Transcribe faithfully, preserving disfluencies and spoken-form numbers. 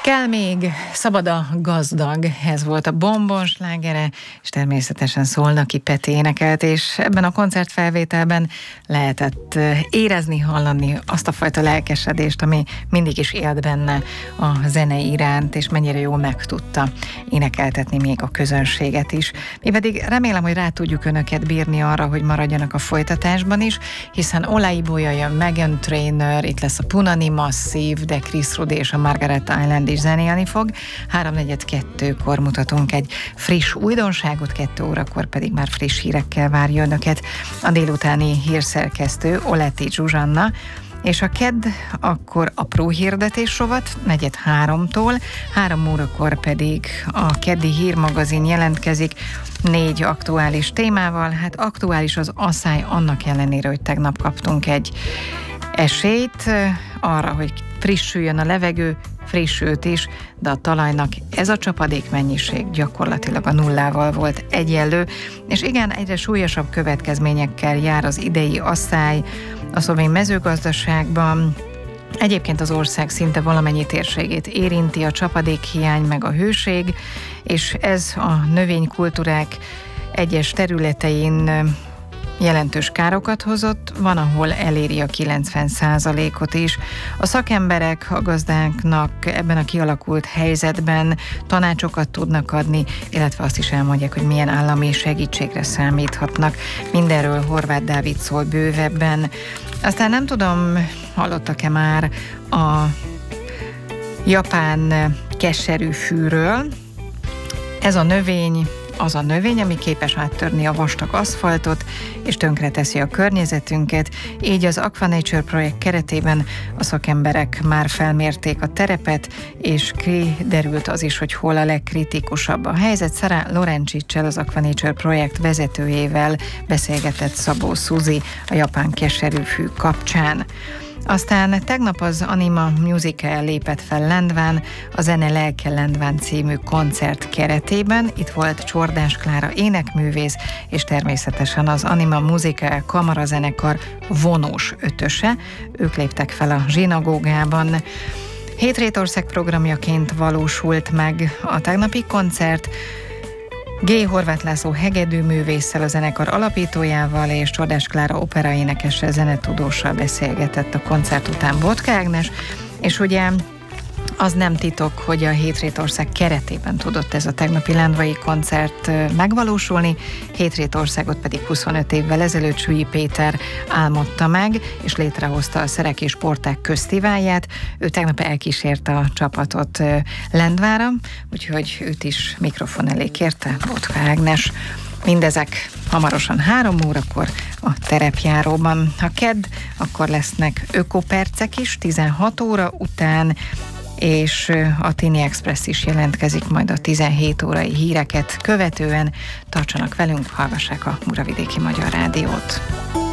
Kell még, szabad a gazdag, ez volt a Bombon slágere, és természetesen Szolnoki Peti énekelt, és ebben a koncertfelvételben lehetett érezni, hallani azt a fajta lelkesedést, ami mindig is élt benne a zene iránt, és mennyire jól meg tudta énekeltetni még a közönséget is. Mi pedig remélem, hogy rá tudjuk önöket bírni arra, hogy maradjanak a folytatásban is, hiszen Olaibolya jön, Meghan Trainor, itt lesz a Punani Massive, de Chris Rudy és a Margaret Island is zenélni fog. háromnegyed kettőkor mutatunk egy friss újdonságot, kettő órakor pedig már friss hírekkel várja önöket a délutáni hírszerkesztő Oletti Zsuzsanna, és a kedd akkor apró hirdetés rovat, negyed háromtól, három órakor pedig a keddi hírmagazin jelentkezik négy aktuális témával. Hát aktuális az asszály annak ellenére, hogy tegnap kaptunk egy esélyt arra, hogy frissüljön a levegő, frissült is, de a talajnak ez a csapadék mennyiség gyakorlatilag a nullával volt egyenlő, és igen, egyre súlyosabb következményekkel jár az idei asszály a szlovén mezőgazdaságban. Egyébként az ország szinte valamennyi térségét érinti a csapadékhiány meg a hőség, és ez a növénykultúrák egyes területein jelentős károkat hozott, van, ahol eléri a kilencven százalékot is. A szakemberek a gazdáknak ebben a kialakult helyzetben tanácsokat tudnak adni, illetve azt is elmondják, hogy milyen állami segítségre számíthatnak. Mindenről Horváth Dávid szól bővebben. Aztán nem tudom, hallottak-e már a japán keserűfűről. Ez a növény az a növény, ami képes áttörni a vastag aszfaltot, és tönkreteszi a környezetünket. Így az Aquanature projekt keretében a szakemberek már felmérték a terepet, és kiderült az is, hogy hol a legkritikusabb a helyzet. Sara Lorencsicsel, az Aquanature projekt vezetőjével beszélgetett Szabó Szuzi a japán keserűfű kapcsán. Aztán tegnap az Anima Musical lépett fel Lendván, a Zene Lelke Lendván című koncert keretében. Itt volt Csordás Klára énekművész, és természetesen az Anima Musical kamarazenekar vonós ötöse. Ők léptek fel a zsinagógában. Hétrétország programjaként valósult meg a tegnapi koncert. G. Horváth László hegedűművésszel, a zenekar alapítójával, és Csordás Klára operaénekessel, zenetudóssal beszélgetett a koncert után Botka Ágnes, és ugye az nem titok, hogy a Hétrétország keretében tudott ez a tegnapi lendvai koncert megvalósulni, Hétrétországot pedig huszonöt évvel ezelőtt Sülly Péter álmodta meg, és létrehozta a Szerek és Porták Köztiválját. Ő tegnap elkísérte a csapatot Lendvára, úgyhogy őt is mikrofon elé kérte Botka Ágnes. Mindezek hamarosan három órakor a terepjáróban. Ha kedd, akkor lesznek ökopercek is tizenhat óra után, és a Tini Express is jelentkezik majd a tizenhét órai híreket követően. Tartsanak velünk, hallgassák a Muravidéki Magyar Rádiót.